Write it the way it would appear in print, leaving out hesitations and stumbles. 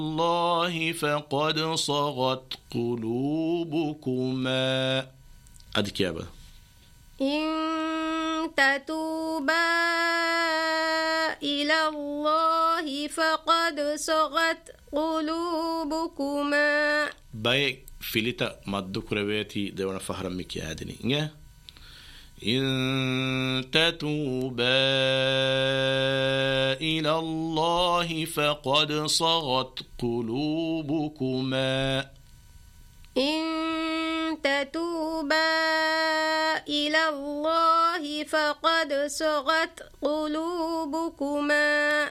الله فقد صغت قلوبكما. أديك يابا. إن تتوبا إلى الله فقد صغت قلوبكما. باي فيلتا مدو كرويتي دوانا فهرم مكي آدني. إن تتوبا إلى الله فقد صغت قلوبكما. إن تتوبا إلى الله فقد صغت قلوبكما.